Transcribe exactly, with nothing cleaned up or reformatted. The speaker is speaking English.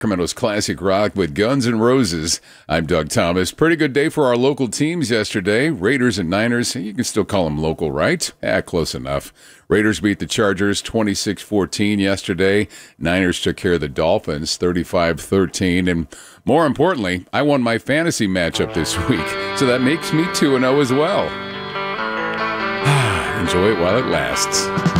Sacramento's classic rock with Guns N' Roses. I'm Doug Thomas. Pretty good day for our local teams yesterday. Raiders and Niners, you can still call them local, right? Eh, close enough. Raiders beat the Chargers twenty-six fourteen yesterday. Niners took care of the Dolphins thirty-five thirteen. And more importantly, I won my fantasy matchup this week, so that makes me two and oh as well. Enjoy it while it lasts.